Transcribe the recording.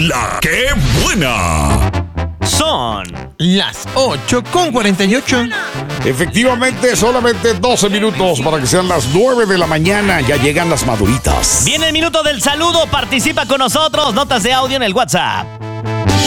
La que buena. Son las 8:48. Efectivamente, solamente 12 minutos para que sean las 9 de la mañana. Ya llegan las maduritas. Viene el minuto del saludo. Participa con nosotros. Notas de audio en el WhatsApp.